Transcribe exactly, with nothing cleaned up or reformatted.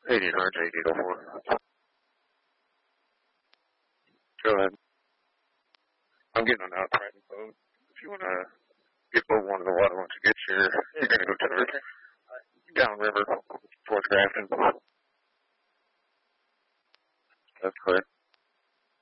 eighty and R J eight oh four. Go ahead. I'm getting on out private boat. If you want to get below one of the water once you get here, you're going to go to the river. Downriver towards Grafton. That's correct.